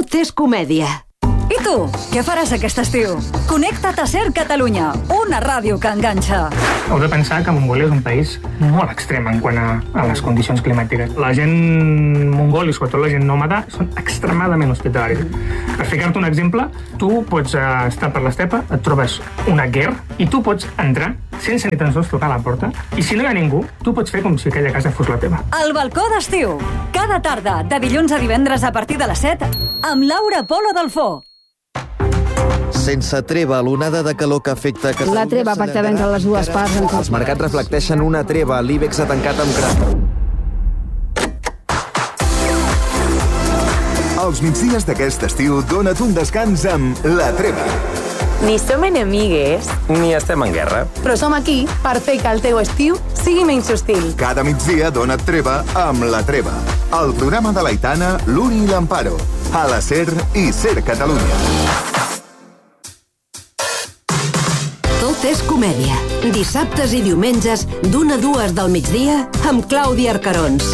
Tot és comèdia. I tu, què faràs aquest estiu? Connecta't a Ser Catalunya, una ràdio que enganxa. Heu de pensar que Mongòlia és un país molt extrem en quant a les condicions climàtiques. La gent mongola, i sobretot la gent nòmada, són extremadament hospitalaris. Per ficar-te un exemple, tu pots estar per l'estepa, et trobes una guerra, i tu pots entrar sense ni tan sols trucar a la porta, i si no hi ha ningú, tu pots fer com si aquella casa fos la teva. El balcó d'estiu, cada tarda, de dilluns a divendres a partir de les 7, amb Laura Polo Delfó. Sense treva, l'onada de calor que afecta Catalunya... La treva pactada entre les dues parts. Els mercats reflecteixen una treva. L'IBEX ha tancat amb creu. Els migdies d'aquest estiu dona't un descans amb La Treva. Ni som enemigues, ni estem en guerra. Però som aquí per fer que el teu estiu sigui menys hostil. Cada migdia dona't treva amb La Treva. El programa de l'Aitana, l'Uri i l'Amparo. A la SER i SER Catalunya. Tot és comèdia. Dissabtes i diumenges, d'1 a 2 del migdia, amb Clàudia Arcarons.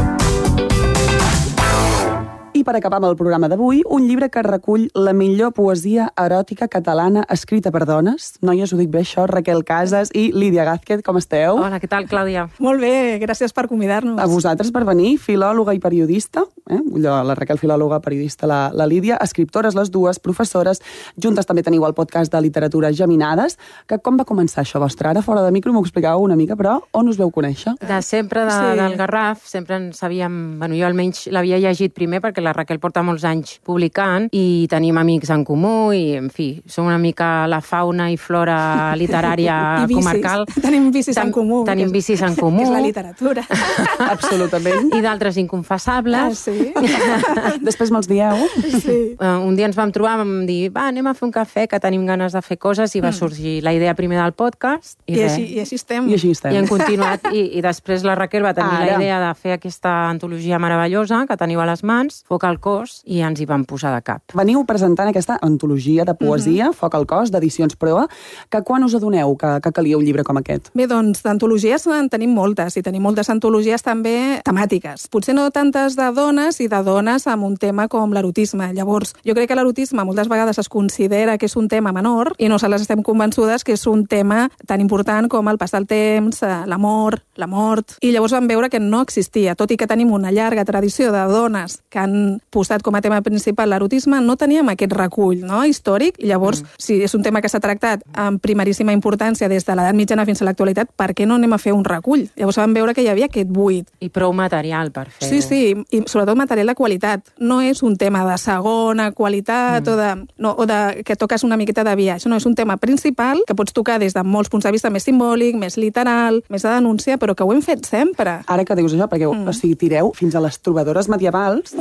I per acabar amb el programa d'avui, un llibre que recull la millor poesia eròtica catalana escrita per dones. Noies, ho dic bé, això, Raquel Casas i Lídia Gázquez, com esteu? Hola, què tal, Clàudia? Molt bé, gràcies per convidar-nos. A vosaltres per venir, filòloga i periodista, la Raquel filòloga, periodista, la Lídia, escriptores les dues, professores, juntes també teniu el podcast de literatura Geminades, que com va començar això vostre? Ara fora de micro m'ho explicàveu una mica, però on us veu conèixer? De sempre, del Garraf, sempre en sabíem... Bueno, jo almenys l'havia llegit primer perquè la Raquel porta molts anys publicant i tenim amics en comú i, en fi, som una mica la fauna i flora literària comarcal. Tenim vicis en comú. Tenim vicis en comú. Que és la literatura. Absolutament. I d'altres inconfessables. Sí. Després me'ls dieu. Sí. Un dia ens vam trobar, vam dir, va, anem a fer un cafè, que tenim ganes de fer coses, i va sorgir la idea primer del podcast. I així estem. I així estem. I hem continuat, i després la Raquel va tenir la idea de fer aquesta antologia meravellosa que teniu a les mans, Foc al cos, i ens hi vam posar de cap. Veniu presentant aquesta antologia de poesia, Foc al cos, d'Edicions Proa, que quan us adoneu que calia un llibre com aquest? Bé, doncs, d'antologies en tenim moltes, i tenim moltes antologies també temàtiques. Potser no tantes de dones i de dones amb un tema com l'erotisme. Llavors, jo crec que l'erotisme moltes vegades es considera que és un tema menor i nosaltres estem convençudes que és un tema tan important com el pas del temps, l'amor, la mort. I llavors vam veure que no existia, tot i que tenim una llarga tradició de dones que han posat com a tema principal l'erotisme, no teníem aquest recull, no?, històric, i llavors, si és un tema que s'ha tractat amb primeríssima importància des de l'edat mitjana fins a l'actualitat, per què no anem a fer un recull? Llavors vam veure que hi havia aquest buit. I prou material per fer-ho. Sí, i sobretot material de qualitat. No és un tema de segona qualitat o de que toques una miqueta de viatge, no, és un tema principal que pots tocar des de molts punts de vista més simbòlic, més literal, més de denúncia, però que ho hem fet sempre. Ara que dius això, perquè o sigui, tireu fins a les trobadores medievals.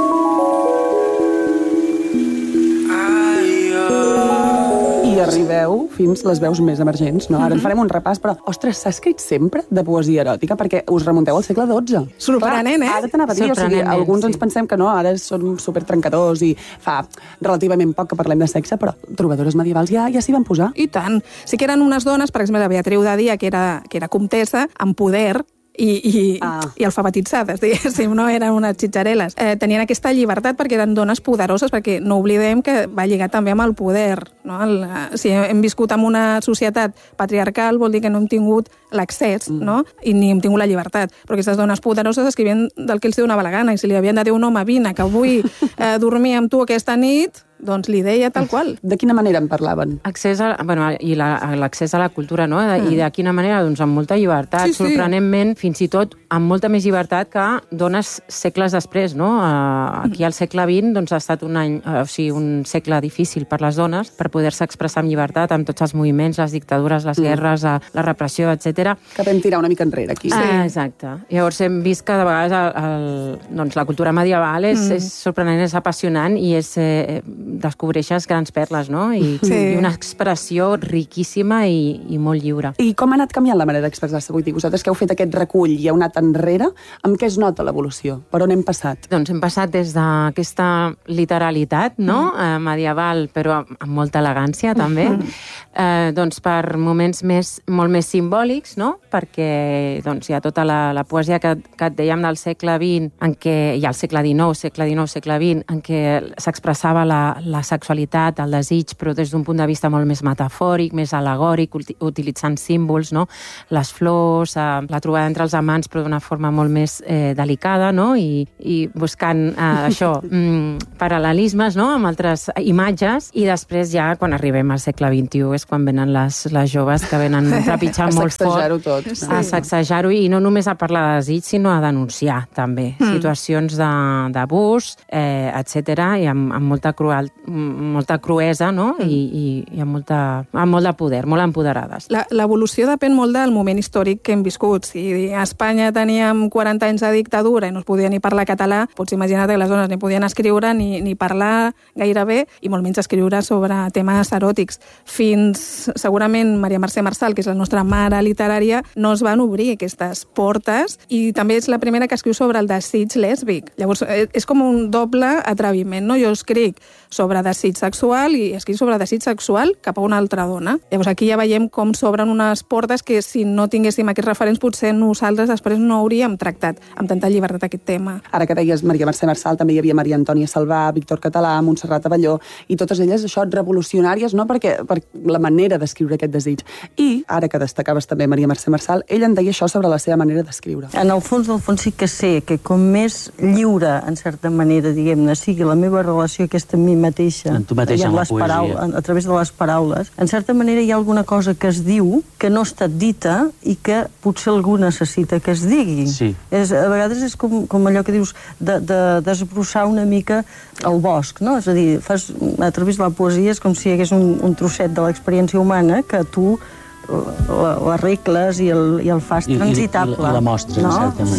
I arribeu fins les veus més emergents, no? Ara en farem un repàs, però, ostres, s'ha escrit sempre de poesia eròtica? Perquè us remunteu al segle XII. Sorprenent, Ara t'anava a dir, o sigui, alguns ens pensem que no, ara són supertrencadors i fa relativament poc que parlem de sexe, però trobadores medievals ja s'hi van posar. I tant. Sí que eren unes dones, per exemple, la Beatriu de Dia, que era comtessa, amb poder, i alfabetitzades, diguéssim, no eren unes xitxareles. Tenien aquesta llibertat perquè eren dones poderoses, perquè no oblidem que va lligar també amb el poder, no? Si hem viscut en una societat patriarcal vol dir que no hem tingut l'accés, no? I ni hem tingut la llibertat. Però aquestes dones poderoses escrivien del que els donava la gana, i si li havien de dir un home, vine, que vull dormir amb tu aquesta nit, doncs li deia tal qual. De quina manera en parlaven? L'accés a la cultura, no? I de quina manera? Doncs amb molta llibertat, sorprenentment, fins i tot amb molta més llibertat que dones segles després, no? Aquí al segle XX doncs, ha estat un segle difícil per les dones per poder-se expressar amb llibertat amb tots els moviments, les dictadures, les guerres, la repressió, etc. Que vam tirar una mica enrere aquí. Exacte. Llavors hem vist que de vegades la cultura medieval és sorprenent, és apassionant i descobreixes grans perles, no? I una expressió riquíssima i molt lliure. I com ha anat canviant la manera d'expressar-se? Vull dir, vosaltres que heu fet aquest recull i heu anat enrere, amb què es nota l'evolució? Per on hem passat? Doncs hem passat des d'aquesta literalitat, no? Medieval, però amb molta elegància, també, doncs per moments molt més simbòlics, no? Perquè doncs, hi ha tota la poesia que et dèiem del segle XX, en què hi ha el segle XIX, segle XX, en què s'expressava la sexualitat, el desig, però des d'un punt de vista molt més metafòric, més alegòric, utilitzant símbols, no? Les flors, la trobada entre els amants, però d'una forma molt més delicada, no? I buscant això, paral·lelismes, no? Amb altres imatges, i després ja, quan arribem al segle XXI, és quan venen les joves que venen trepitjant molt fort. A sacsejar-ho tot. A sacsejar-ho, i no només a parlar de desig, sinó a denunciar, també, situacions d'abús, etc., i amb molta cruesa, no? I amb molt de poder, molt empoderades. L'evolució depèn molt del moment històric que hem viscut. Si a Espanya teníem 40 anys de dictadura i no es podia ni parlar català, pots imaginar que les dones ni podien escriure ni parlar gaire bé, i molt menys escriure sobre temes eròtics. Fins, segurament, Maria Mercè Marçal, que és la nostra mare literària, no es van obrir aquestes portes, i també és la primera que escriu sobre el desig lèsbic. Llavors, és com un doble atreviment, no? Jo escric sobre desig sexual i escric sobre desig sexual cap a una altra dona. Llavors, aquí ja veiem com s'obren unes portes que, si no tinguéssim aquests referents, potser nosaltres després no hauríem tractat amb tanta llibertat aquest tema. Ara que deies Maria Mercè Marçal, també hi havia Maria Antònia Salvà, Víctor Català, Montserrat Abelló, i totes elles, això, revolucionàries, no? Per la manera d'escriure aquest desig. I, ara que destacaves també Maria Mercè Marçal, ella en deia això sobre la seva manera d'escriure. En el fons sí que sé que com més lliure, en certa manera, diguem-ne, sigui la meva relació aquesta amb mi mateixa, amb tu mateixa, amb la poesia, a través de les paraules, en certa manera hi ha alguna cosa que es diu que no ha estat dita i que potser algú necessita que es digui. Sí. A vegades és com allò que dius de desbrossar una mica el bosc, no? És a dir, a través de la poesia és com si hi hagués un trosset de l'experiència humana que tu l'arregles i el fas transitable. I la mostres, no? En certa manera.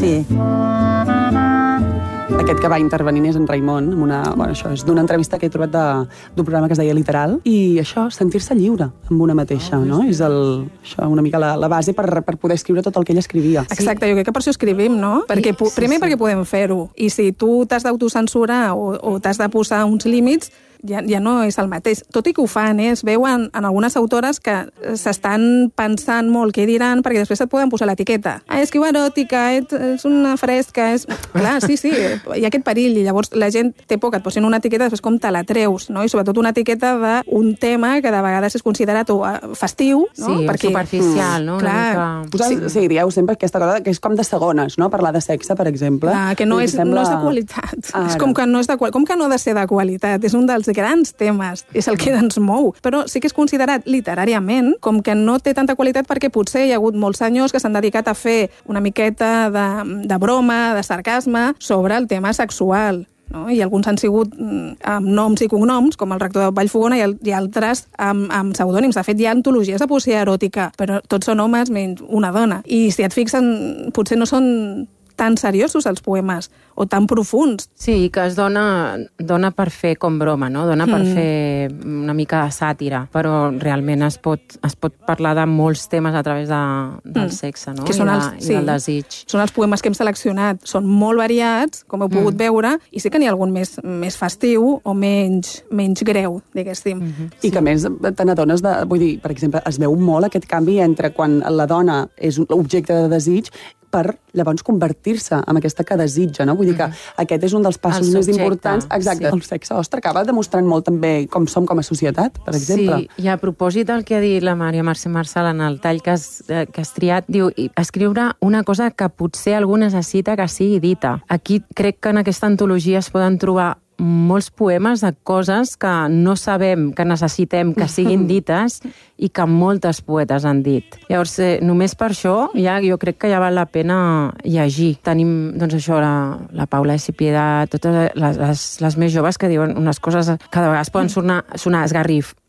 Sí. Aquest que va intervenint és en Raimon, això és d'una entrevista que he trobat d'un programa que es deia Literal, i això, sentir-se lliure amb una mateixa, no? És una mica la base per poder escriure tot el que ella escrivia. Exacte, jo crec que per això escrivim, no? Primer perquè podem fer-ho, i si tu t'has d'autocensurar o t'has de posar uns límits, ja no és el mateix. Tot i que ho fan, es veuen en algunes autores que s'estan pensant molt què diran, perquè després et poden posar l'etiqueta. Escriu eròtica, és una fresca, és... Clar, sí, hi ha aquest perill, i llavors la gent té por que et posin una etiqueta, després com te la treus, no? I sobretot una etiqueta d'un tema que de vegades és considerat festiu, no? Sí, perquè... superficial, no? Clar, sí, dieu sempre aquesta cosa que és com de segones, no? Parlar de sexe, per exemple. Clar, que no és de qualitat. És com que no ha de ser de qualitat. És un dels grans temes, és el que ens mou, però sí que és considerat literàriament com que no té tanta qualitat perquè potser hi ha hagut molts senyors que s'han dedicat a fer una miqueta de broma, de sarcasme sobre el tema sexual. No? I alguns han sigut amb noms i cognoms, com el rector de Vallfogona, i altres amb pseudònims. De fet, hi ha antologies de poesia eròtica, però tots són homes menys una dona. I si et fixen, potser no són tan seriosos els poemes, o tan profuns. Sí, que es dona per fer com broma, no? Dona per fer una mica de sàtira, però realment es pot parlar de molts temes a través del sexe, no? I del desig. Són els poemes que hem seleccionat. Són molt variats, com heu pogut veure, i sí que n'hi ha algun més festiu o menys greu, diguéssim. I que més te n'adones de... Vull dir, per exemple, es veu molt aquest canvi entre quan la dona és objecte de desig per llavors convertir-se en aquesta que desitja, no? Vull dir que aquest és un dels passos més importants. Exacte, el sexe, ostres, acaba demostrant molt també com som com a societat, per exemple. Sí, i a propòsit del que ha dit la Maria Mercè Marçal en el tall que has triat, diu, escriure una cosa que potser algú necessita que sigui dita. Aquí crec que en aquesta antologia es poden trobar molts poemes de coses que no sabem, que necessitem que siguin dites i que moltes poetes han dit. Llavors, només per això, jo crec que ja val la pena llegir. Tenim, doncs això, la Paula Escipiedad, totes les més joves que diuen unes coses que de vegades poden sonar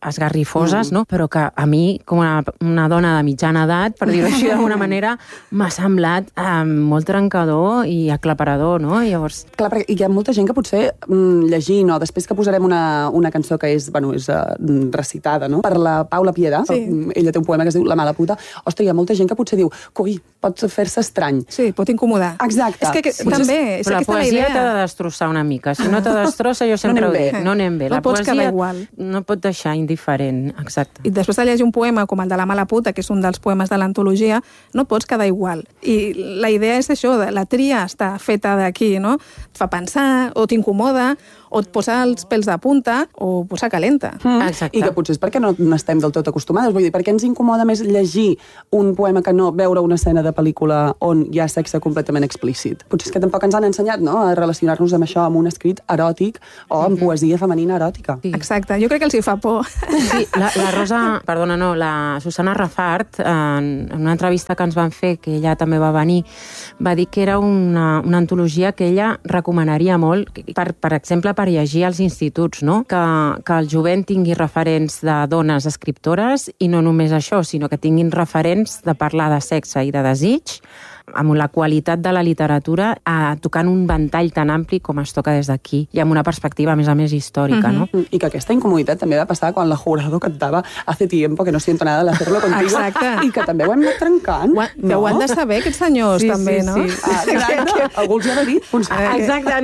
esgarrifoses, no? Però que a mi, com una dona de mitjana edat, per dir-ho així d'alguna manera, m'ha semblat molt trencador i aclaparador, no? Llavors... Clar, perquè hi ha molta gent que potser llegint, o després que posarem una cançó que és recitada, no? Per la Paula Piedra, ella té un poema que es diu La mala puta. Ostres, hi ha molta gent que potser diu coi, pot fer-se estrany. Sí, pot incomodar. Exacte. És que també, és però la poesia t'ha de destrossar una mica. Si no te destrossa, jo sempre ho dic, no anem bé. No pots quedar igual. No pot deixar indiferent, exacte. I després de llegir un poema com el de La mala puta, que és un dels poemes de l'antologia, no pots quedar igual. I la idea és això, la tria està feta d'aquí, no? Et fa pensar, o t'incomoda, o et posa els pèls de punta, o posa calenta. Exacte. I que potser és perquè no estem del tot acostumades. Vull dir, perquè ens incomoda més llegir un poema que no veure una escena de pel·lícula on hi ha sexe completament explícit. Potser és que tampoc ens han ensenyat, no?, a relacionar-nos amb això, amb un escrit eròtic o amb poesia femenina eròtica. Sí. Exacte. Jo crec que els hi fa por. Sí, la Rosa, perdona, no, la Susana Rafart, en una entrevista que ens van fer, que ella també va venir, va dir que era una antologia que ella recomanaria molt, per exemple, per llegir als instituts, no? Que el jovent tingui referents de dones escriptores i no només això, sinó que tinguin referents de parlar de sexe i de desig amb la qualitat de la literatura tocant un ventall tan ampli com es toca des d'aquí i amb una perspectiva, a més històrica, no? I que aquesta incomoditat també va passar quan la Jurado cantava Hace tiempo que no siento nada de hacerlo contigo. Exacte. I que també ho hem anat trencant. Que ho han de saber, aquests senyors, també, no? Sí. Exacte. Algú els hi ha de dir. Exacte,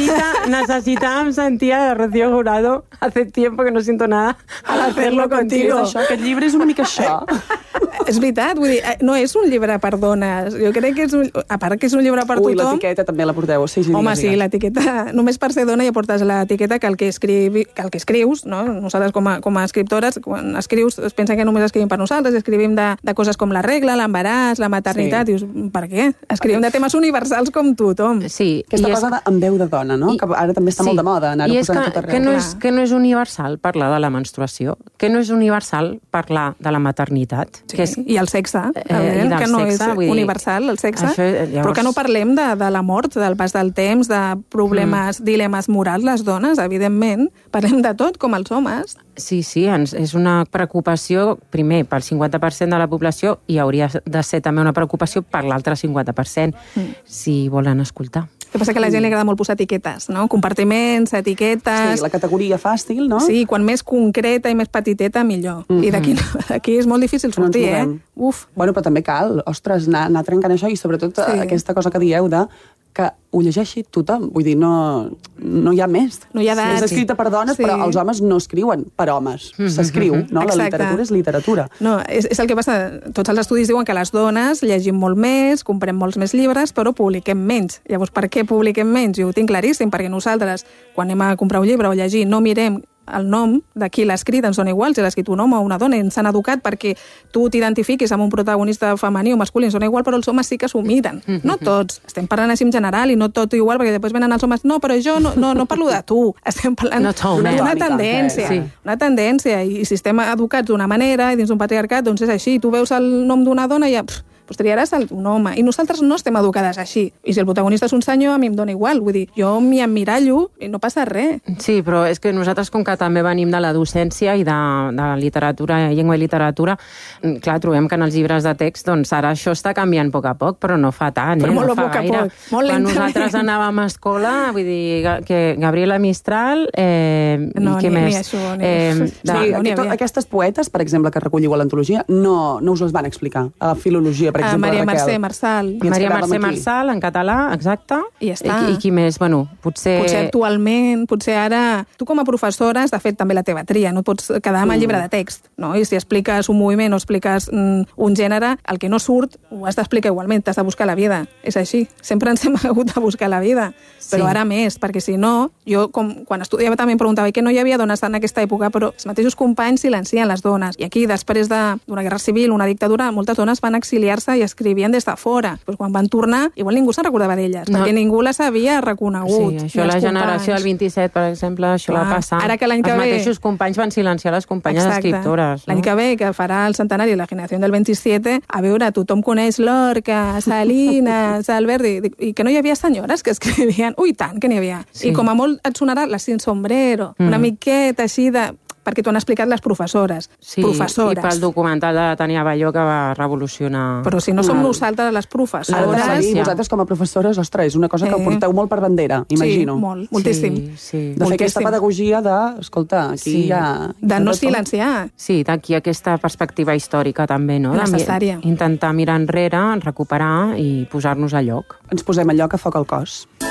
necessitàvem sentir a Rocío Jurado Hace tiempo que no siento nada al hacerlo contigo. Aquest llibre és una mica això. És veritat, vull dir, no és un llibre per dones. Jo crec que és a part que és un llibre per tothom... L'etiqueta també la porteu. Sí, home, sí, l'etiqueta... Només per ser dona ja portes l'etiqueta que el que escrius, no? Nosaltres com a escriptores, quan escrius, es pensa que només escrivim per nosaltres, escrivim de coses com la regla, l'embaràs, la maternitat, dius, per què? Escrivim de temes universals com tothom. Sí. Aquesta cosa amb veu de dona, no? Que ara també està molt de moda, anar-ho posant tot arreu. Que no és universal parlar de la menstruació, que no és universal parlar de la maternitat. I el sexe, que no és universal, el sexe, però que no parlem de la mort, del pas del temps, de problemes, dilemes morals, les dones, evidentment, parlem de tot, com els homes. Sí, és una preocupació, primer, pel 50% de la població i hauria de ser també una preocupació per l'altre 50%, si volen escoltar. El que passa que a la gent li agrada molt posar etiquetes, no? Compartiments, etiquetes... Sí, la categoria fàcil, no? Sí, quan més concreta i més petiteta, millor. I d'aquí és molt difícil sortir, Uf. Bueno, però també cal, ostres, anar trencant això i sobretot aquesta cosa que dieu de que ho llegeixi tothom. Vull dir, no hi ha més. No hi ha edat. És escrita per dones, però els homes no escriuen per homes. S'escriu, no? La literatura és literatura. No, és el que passa. Tots els estudis diuen que les dones llegim molt més, comprem molts més llibres, però publiquem menys. Llavors, per què publiquem menys? Jo ho tinc claríssim, perquè nosaltres, quan anem a comprar un llibre o llegir, no mirem el nom de qui l'ha escrit, ens dona igual si l'ha escrit un home o una dona, ens han educat perquè tu t'identifiquis amb un protagonista femení o masculí, ens dona igual, però els homes sí que s'ho miren. No tots, estem parlant així en general i no tot igual, perquè després venen els homes, no, però jo no parlo de tu, estem parlant d'una tendència, una tendència, i si estem educats d'una manera i dins d'un patriarcat, doncs és així, tu veus el nom d'una dona i ja... doncs triaràs un home. I nosaltres no estem educades així. I si el protagonista és un senyor, a mi em dona igual. Vull dir, jo m'hi emmirallo i no passa res. Sí, però és que nosaltres, com que també venim de la docència i de literatura, llengua i literatura, clar, trobem que en els llibres de text, doncs ara això està canviant a poc, però no fa tant, però no fa gaire. Molt quan nosaltres anàvem a escola, vull dir, que Gabriela Mistral, no, i què més? Aquestes poetes, per exemple, que recolliu a l'antologia, no us les van explicar. A filologia, per exemple, Maria Mercè Marçal. Maria Mercè Marçal, en català, exacte. I ja està. I qui més? Bueno, potser actualment, potser ara... Tu com a professora has de fer també la teva tria, no pots quedar amb el llibre de text, no? I si expliques un moviment o expliques un gènere, el que no surt ho has d'explicar igualment, t'has de buscar la vida. És així. Sempre ens hem hagut de buscar la vida. Però ara més, perquè si no... Jo, quan estudiava, també em preguntava que no hi havia dones en aquesta època, però els mateixos companys silencien les dones. I aquí, després d'una guerra civil, una dictadura, moltes dones van exiliar-se i escrivien des de fora. Però quan van tornar, igual ningú se'n recordava d'elles, perquè ningú les havia reconegut. Sí, això la generació del 27, per exemple, això va passar. Ara que l'any que ve... Els mateixos companys van silenciar les companyes escriptores. L'any que ve, que farà el centenari la generació del 27, a veure, tothom coneix Lorca, Salinas, Alberti, i que no hi havia senyores que escrivien... Ui, tant que n'hi havia. I com a molt et sonarà la Sin Sombrero, una miqueta així de... perquè t'ho han explicat les professores. Sí, professores. i pel documental de la Tania Balló que va revolucionar... Però si no som nosaltres les professores... Ara de seguir, vosaltres com a professores, ostres, és una cosa que porteu molt per bandera, imagino. Sí, molt, moltíssim. Sí. De fer aquesta pedagogia de, escolta, aquí hi ha... De no silenciar. Sí, d'aquí aquesta perspectiva històrica també, no? Necessària. Intentar mirar enrere, recuperar i posar-nos a lloc. Ens posem a lloc a foc al cos.